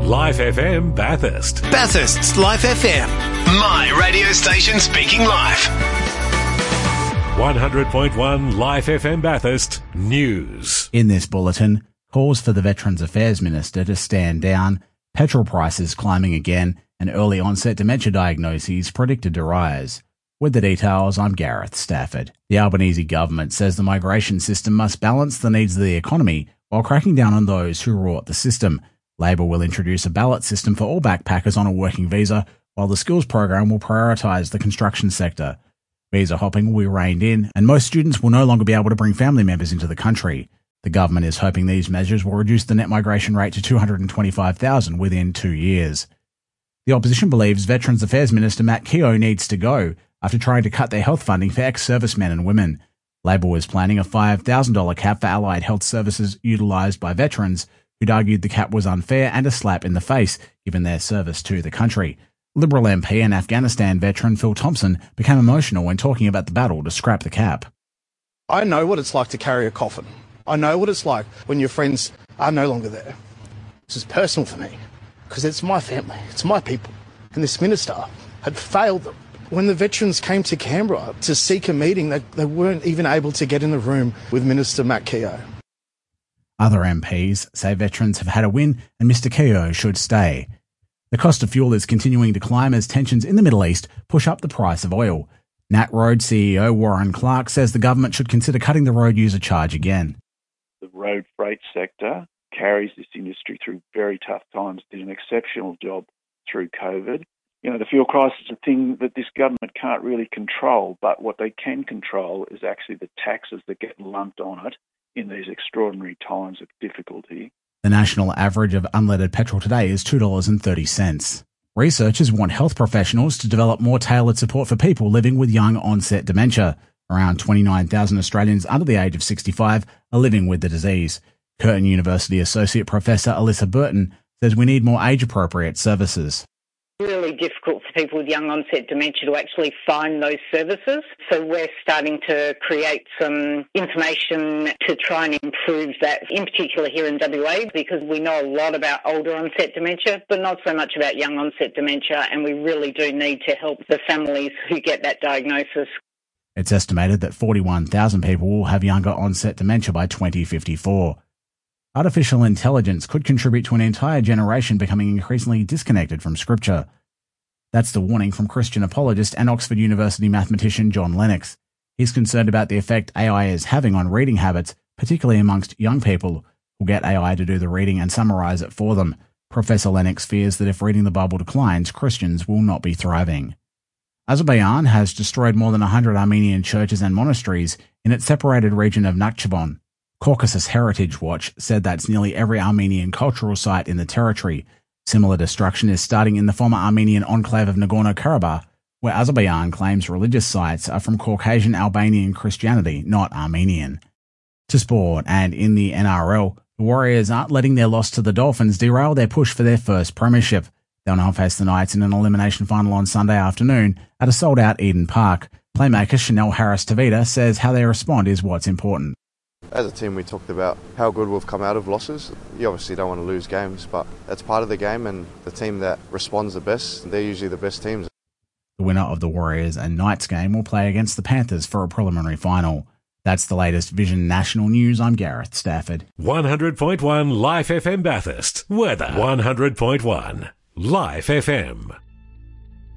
Life FM Bathurst. Bathurst's Life FM. My radio station speaking life. 100.1 Life FM Bathurst News. In this bulletin, calls for the Veterans Affairs Minister to stand down, petrol prices climbing again, and early onset dementia diagnoses predicted to rise. With the details, I'm Gareth Stafford. The Albanese government says the migration system must balance the needs of the economy while cracking down on those who rort the system. Labor will introduce a ballot system for all backpackers on a working visa, while the skills program will prioritise the construction sector. Visa hopping will be reined in, and most students will no longer be able to bring family members into the country. The government is hoping these measures will reduce the net migration rate to 225,000 within 2 years. The opposition believes Veterans Affairs Minister Matt Keogh needs to go after trying to cut their health funding for ex-servicemen and women. Labor was planning a $5,000 cap for allied health services utilised by veterans, who'd argued the cap was unfair and a slap in the face given their service to the country. Liberal MP and Afghanistan veteran Phil Thompson became emotional when talking about the battle to scrap the cap. I know what it's like to carry a coffin. I know what it's like when your friends are no longer there. This is personal for me because it's my family, it's my people, and this minister had failed them. When the veterans came to Canberra to seek a meeting, they weren't even able to get in the room with Minister Matt Keogh. Other MPs say veterans have had a win and Mr Keogh should stay. The cost of fuel is continuing to climb as tensions in the Middle East push up the price of oil. Nat Road CEO Warren Clark says the government should consider cutting the road user charge again. The road freight sector carries this industry through very tough times, did an exceptional job through COVID. You know, the fuel crisis is a thing that this government can't really control, but what they can control is actually the taxes that get lumped on it in these extraordinary times of difficulty. The national average of unleaded petrol today is $2.30. Researchers want health professionals to develop more tailored support for people living with young onset dementia. Around 29,000 Australians under the age of 65 are living with the disease. Curtin University Associate Professor Alyssa Burton says we need more age-appropriate services. Really difficult for people with young onset dementia to actually find those services. So we're starting to create some information to try and improve that, in particular here in WA, because we know a lot about older onset dementia, but not so much about young onset dementia, and we really do need to help the families who get that diagnosis. It's estimated that 41,000 people will have younger onset dementia by 2054. Artificial intelligence could contribute to an entire generation becoming increasingly disconnected from Scripture. That's the warning from Christian apologist and Oxford University mathematician John Lennox. He's concerned about the effect AI is having on reading habits, particularly amongst young people who get AI to do the reading and summarise it for them. Professor Lennox fears that if reading the Bible declines, Christians will not be thriving. Azerbaijan has destroyed more than 100 Armenian churches and monasteries in its separated region of Nakhchivan. Caucasus Heritage Watch said that's nearly every Armenian cultural site in the territory. Similar destruction is starting in the former Armenian enclave of Nagorno-Karabakh, where Azerbaijan claims religious sites are from Caucasian Albanian Christianity, not Armenian. To sport, and in the NRL, the Warriors aren't letting their loss to the Dolphins derail their push for their first premiership. They'll now face the Knights in an elimination final on Sunday afternoon at a sold-out Eden Park. Playmaker Chanel Harris-Tavita says how they respond is what's important. As a team, we talked about how good we've come out of losses. You obviously don't want to lose games, but that's part of the game, and the team that responds the best, they're usually the best teams. The winner of the Warriors and Knights game will play against the Panthers for a preliminary final. That's the latest Vision National News. I'm Gareth Stafford. 100.1 Life FM Bathurst. Weather. 100.1 Life FM.